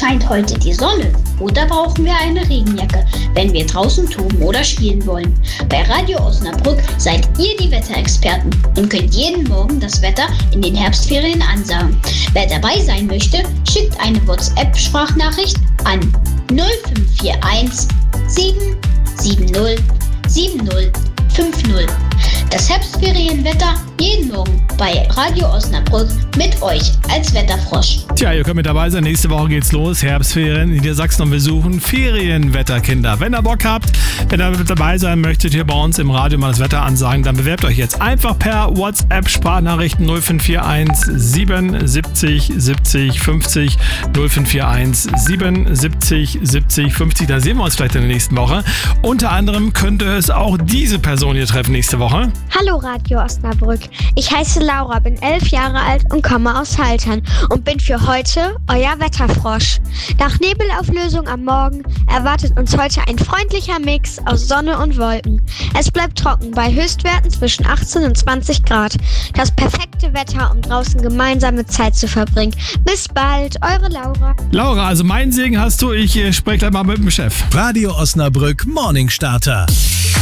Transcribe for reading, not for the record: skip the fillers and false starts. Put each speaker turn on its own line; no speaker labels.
Scheint heute die Sonne oder brauchen wir eine Regenjacke, wenn wir draußen toben oder spielen wollen? Bei Radio Osnabrück seid ihr die Wetterexperten und könnt jeden Morgen das Wetter in den Herbstferien ansagen. Wer dabei sein möchte, schickt eine WhatsApp-Sprachnachricht an 0541 770 7050. Das Herbstferienwetter jeden Morgen bei Radio Osnabrück mit euch als Wetterfrosch.
Tja, ihr könnt mit dabei sein. Nächste Woche geht's los. Herbstferien in Niedersachsen und wir suchen Ferienwetterkinder. Wenn ihr Bock habt, wenn ihr mit dabei sein möchtet, hier bei uns im Radio mal das Wetter ansagen, dann bewerbt euch jetzt einfach per WhatsApp-Sprachnachrichten 0541 77 70 50 0541 77 70 50. Da sehen wir uns vielleicht in der nächsten Woche. Unter anderem könnte es auch diese Person hier treffen nächste Woche.
Hallo Radio Osnabrück. Ich heiße Laura, bin 11 Jahre alt und komme aus Haltern und bin für heute euer Wetterfrosch. Nach Nebelauflösung am Morgen erwartet uns heute ein freundlicher Mix aus Sonne und Wolken. Es bleibt trocken bei Höchstwerten zwischen 18 und 20 Grad. Das perfekte Wetter, um draußen gemeinsame Zeit zu verbringen. Bis bald, eure Laura.
Laura, also meinen Segen hast du. Ich spreche gleich mal mit dem Chef.
Radio Osnabrück Morning Starter.